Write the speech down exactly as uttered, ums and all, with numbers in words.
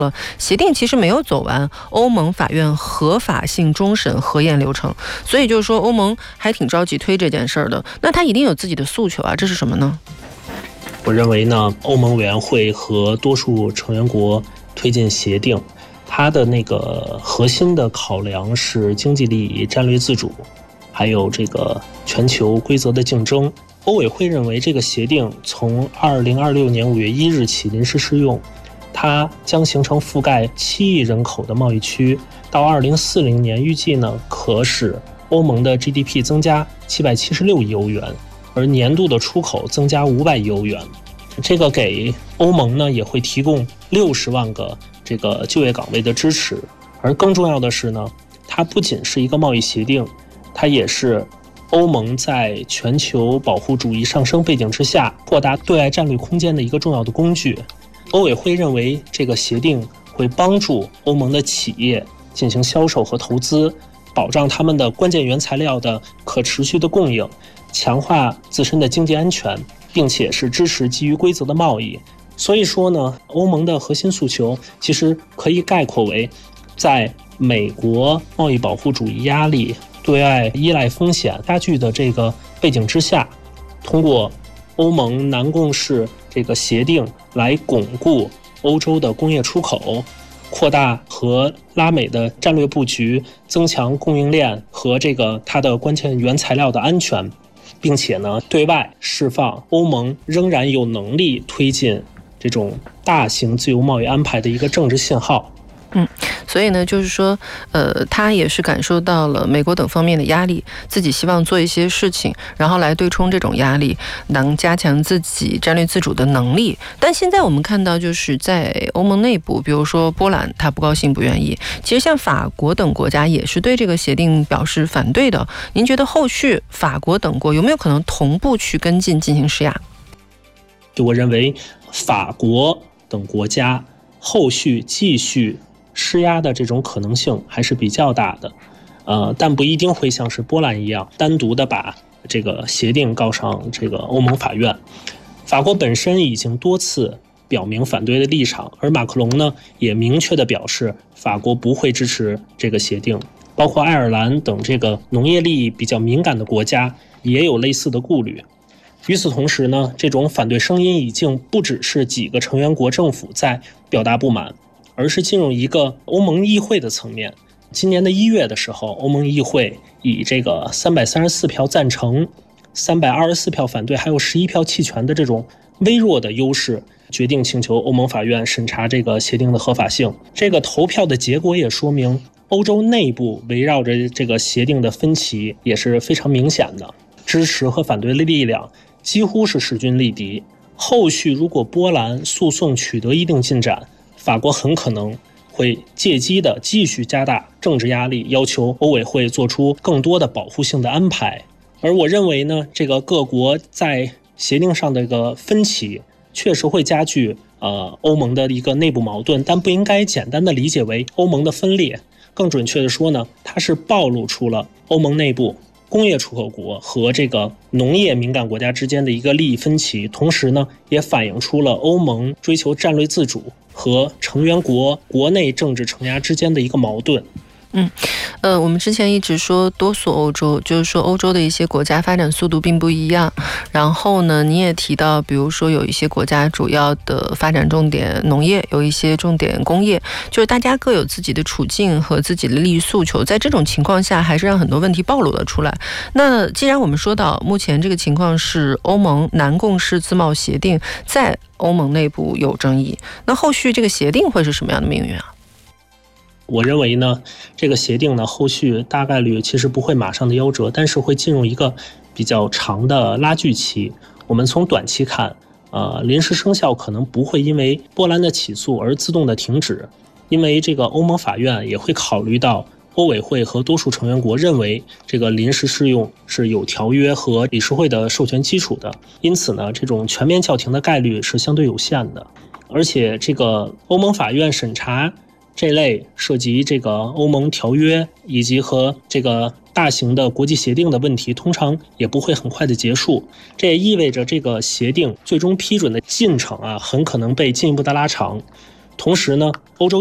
了，协定其实没有走完欧盟法院合法性终审核验流程，所以就是说欧盟还挺着急推这件事儿的。那他一定有自己的诉求啊，这是什么呢？ 我认为呢，欧盟委员会和多数成员国推进协定，它的那个核心的考量是经济利益、战略自主，还有这个全球规则的竞争。欧委会认为这个协定从二零二六年五月一日起临时适用，它将形成覆盖七亿人口的贸易区，到二零四零年预计呢可使欧盟的 G D P 增加七百七十六亿欧元，而年度的出口增加五百亿欧元。这个给欧盟呢也会提供六十万个这个就业岗位的支持。而更重要的是呢，它不仅是一个贸易协定，它也是欧盟在全球保护主义上升背景之下扩大对外战略空间的一个重要的工具。欧委会认为这个协定会帮助欧盟的企业进行销售和投资，保障他们的关键原材料的可持续的供应，强化自身的经济安全，并且是支持基于规则的贸易。所以说呢，欧盟的核心诉求其实可以概括为，在美国贸易保护主义压力、对外依赖风险加剧的这个背景之下，通过欧盟南共识这个协定来巩固欧洲的工业出口，扩大和拉美的战略布局，增强供应链和这个它的关键原材料的安全，并且呢，对外释放欧盟仍然有能力推进这种大型自由贸易安排的一个政治信号。 嗯，所以呢，就是说，呃，他也是感受到了美国等方面的压力，自己希望做一些事情，然后来对冲这种压力，能加强自己战略自主的能力。但现在我们看到，就是在欧盟内部，比如说波兰，他不高兴、不愿意。其实像法国等国家也是对这个协定表示反对的。您觉得后续法国等国有没有可能同步去跟进进行施压？ 我认为法国等国家后续继续施压的这种可能性还是比较大的，呃，但不一定会像是波兰一样单独的把这个协定告上这个欧盟法院。法国本身已经多次表明反对的立场，而马克龙呢也明确的表示法国不会支持这个协定，包括爱尔兰等这个农业利益比较敏感的国家也有类似的顾虑。与此同时呢，这种反对声音已经不只是几个成员国政府在表达不满，而是进入一个欧盟议会的层面。今年的一月的时候，欧盟议会以这个三百三十四票赞成、三百二十四票反对，还有十一票弃权的这种微弱的优势，决定请求欧盟法院审查这个协定的合法性。这个投票的结果也说明，欧洲内部围绕着这个协定的分歧也是非常明显的，支持和反对的力量几乎是势均力敌。后续如果波兰诉讼取得一定进展，法国很可能会借机的继续加大政治压力，要求欧委会做出更多的保护性的安排。而我认为呢，这个各国在协定上的一个分歧确实会加剧呃欧盟的一个内部矛盾，但不应该简单的理解为欧盟的分裂。更准确的说呢，它是暴露出了欧盟内部工业出口国和这个农业敏感国家之间的一个利益分歧，同时呢，也反映出了欧盟追求战略自主和成员国国内政治承压之间的一个矛盾。 嗯，呃，我们之前一直说多数欧洲，就是说欧洲的一些国家发展速度并不一样。然后呢，你也提到，比如说有一些国家主要的发展重点农业，有一些重点工业，就是大家各有自己的处境和自己的利益诉求。在这种情况下，还是让很多问题暴露了出来。那既然我们说到目前这个情况是欧盟南共识自贸协定在欧盟内部有争议，那后续这个协定会是什么样的命运啊？ 我认为呢，这个协定呢，后续大概率其实不会马上的夭折，但是会进入一个比较长的拉锯期。我们从短期看，呃，临时生效可能不会因为波兰的起诉而自动的停止，因为这个欧盟法院也会考虑到欧委会和多数成员国认为这个临时适用是有条约和理事会的授权基础的，因此呢，这种全面叫停的概率是相对有限的。而且这个欧盟法院审查这类涉及这个欧盟条约以及和这个大型的国际协定的问题，通常也不会很快的结束。这也意味着这个协定最终批准的进程啊，很可能被进一步的拉长。 同时呢，欧洲